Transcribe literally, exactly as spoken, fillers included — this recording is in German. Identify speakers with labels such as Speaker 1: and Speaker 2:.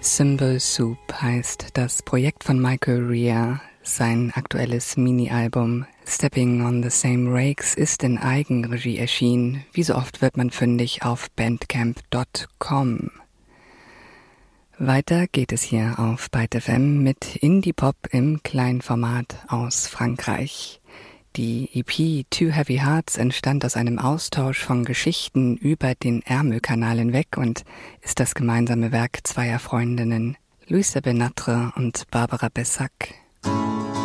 Speaker 1: Symbol Soup heißt das Projekt von Michael Rea. Sein aktuelles Mini-Album Stepping on the Same Rakes ist in Eigenregie erschienen. Wie so oft wird man fündig auf bandcamp Punkt com. Weiter geht es hier auf Byte F M mit Indie-Pop im Kleinformat aus Frankreich. Die E P Two Heavy Hearts entstand aus einem Austausch von Geschichten über den Ärmelkanal hinweg und ist das gemeinsame Werk zweier Freundinnen, Louise Benatre und Barbara Bessac.